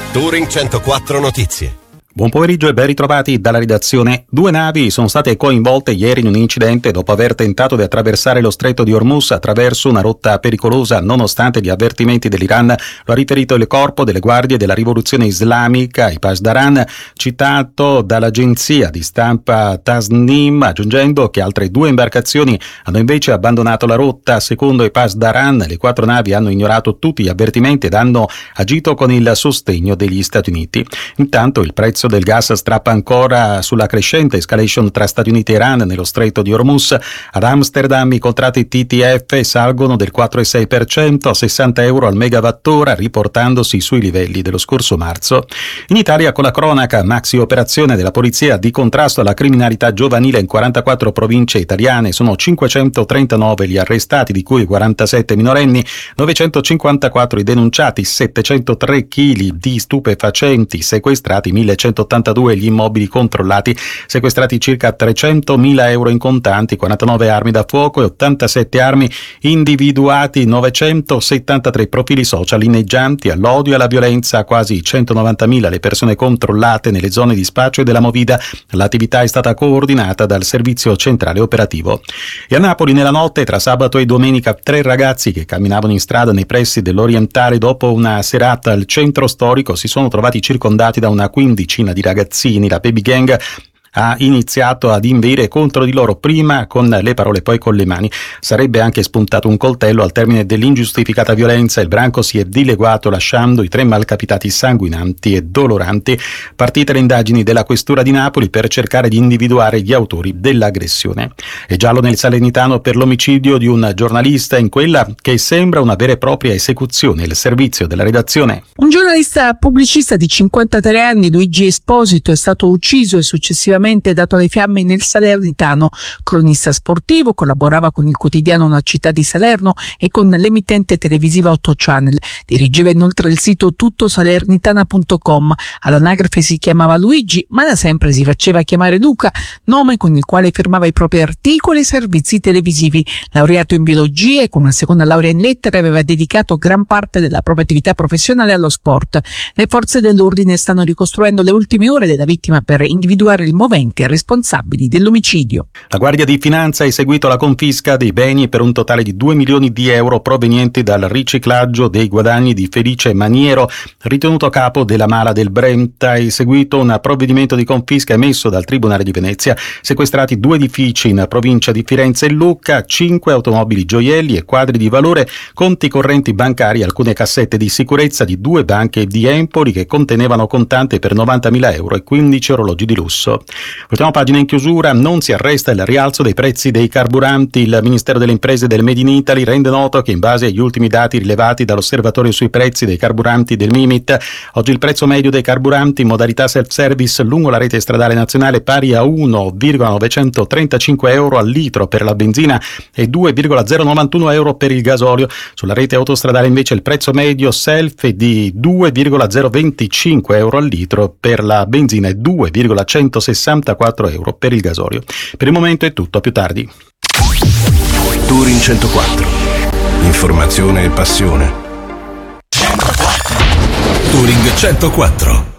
Touring 104 Notizie. Buon pomeriggio e ben ritrovati dalla redazione. 2 navi sono state coinvolte ieri in un incidente dopo aver tentato di attraversare lo stretto di Hormuz attraverso una rotta pericolosa nonostante gli avvertimenti dell'Iran. Lo ha riferito il corpo delle guardie della rivoluzione islamica, i Pasdaran, citato dall'agenzia di stampa Tasnim, aggiungendo che altre 2 imbarcazioni hanno invece abbandonato la rotta. Secondo i Pasdaran, le 4 navi hanno ignorato tutti gli avvertimenti ed hanno agito con il sostegno degli Stati Uniti. Intanto il prezzo del gas strappa ancora sulla crescente escalation tra Stati Uniti e Iran nello stretto di Hormuz. Ad Amsterdam i contratti TTF salgono del 4,6% a 60 euro al megawattora, riportandosi sui livelli dello scorso marzo. In Italia, con la cronaca, maxi operazione della polizia di contrasto alla criminalità giovanile in 44 province italiane. Sono 539 gli arrestati, di cui 47 minorenni, 954 i denunciati, 703 kg di stupefacenti sequestrati, 1182 gli immobili controllati, sequestrati circa 300.000 euro in contanti, 49 armi da fuoco e 87 armi individuati, 973 profili social inneggianti all'odio e alla violenza, quasi 190.000 le persone controllate nelle zone di spaccio e della movida. L'attività è stata coordinata dal servizio centrale operativo. E a Napoli nella notte tra sabato e domenica 3 ragazzi che camminavano in strada nei pressi dell'Orientale dopo una serata al centro storico si sono trovati circondati da una quindicina di ragazzini. La baby gang ha iniziato ad inveire contro di loro, prima con le parole poi con le mani. Sarebbe anche spuntato un coltello. Al termine dell'ingiustificata violenza il branco si è dileguato lasciando i 3 malcapitati sanguinanti e doloranti. Partite le indagini della Questura di Napoli per cercare di individuare gli autori dell'aggressione. È giallo nel Salernitano per l'omicidio di un giornalista in quella che sembra una vera e propria esecuzione. Il servizio della redazione. Un giornalista pubblicista di 53 anni, Luigi Esposito, è stato ucciso e successivamente dato alle fiamme nel Salernitano. Cronista sportivo, collaborava con il quotidiano Una Città di Salerno e con l'emittente televisiva 8 Channel. Dirigeva inoltre il sito tuttosalernitana.com. All'anagrafe si chiamava Luigi, ma da sempre si faceva chiamare Luca, nome con il quale firmava i propri articoli e servizi televisivi. Laureato in biologia e con una seconda laurea in lettere, aveva dedicato gran parte della propria attività professionale allo sport. Le forze dell'ordine stanno ricostruendo le ultime ore della vittima per individuare il movente e responsabili dell'omicidio. La Guardia di Finanza ha eseguito la confisca dei beni per un totale di 2 milioni di euro provenienti dal riciclaggio dei guadagni di Felice Maniero, ritenuto capo della Mala del Brent. Ha eseguito un provvedimento di confisca emesso dal Tribunale di Venezia. Sequestrati 2 edifici in provincia di Firenze e Lucca, 5 automobili gioielli e quadri di valore, conti correnti bancari, alcune cassette di sicurezza di 2 banche di Empoli che contenevano contante per 90.000 euro e 15 orologi di lusso. Ultima pagina in chiusura. Non si arresta il rialzo dei prezzi dei carburanti. Il Ministero delle Imprese del Made in Italy rende noto che in base agli ultimi dati rilevati dall'Osservatorio sui prezzi dei carburanti del MIMIT, oggi il prezzo medio dei carburanti in modalità self-service lungo la rete stradale nazionale pari a 1,935 euro al litro per la benzina e 2,091 euro per il gasolio. Sulla rete autostradale invece il prezzo medio self è di 2,025 euro al litro per la benzina e 2,164 euro per il gasolio. Per il momento è tutto, a più tardi. Touring 104. Informazione e passione. Touring 104.